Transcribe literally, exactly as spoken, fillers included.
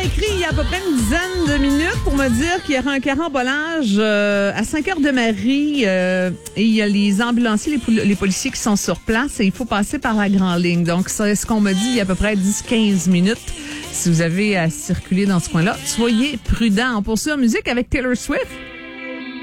écrit il y a à peu près une dizaine de minutes pour me dire qu'il y aura un carambolage euh, à Saint-Cœur-de-Marie euh, et il y a les ambulanciers, les, pol- les policiers qui sont sur place et il faut passer par la grande ligne. Donc, c'est ce qu'on me dit il y a à peu près dix à quinze minutes. Si vous avez à circuler dans ce coin-là, soyez prudents. On poursuit en musique avec Taylor Swift.